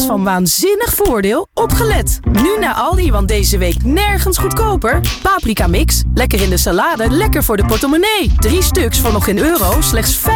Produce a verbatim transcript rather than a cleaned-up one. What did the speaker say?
van waanzinnig voordeel opgelet. Nu naar Aldi, want deze week nergens goedkoper. Paprika mix, lekker in de salade, lekker voor de portemonnee. Drie stuks voor nog geen euro, slechts vijf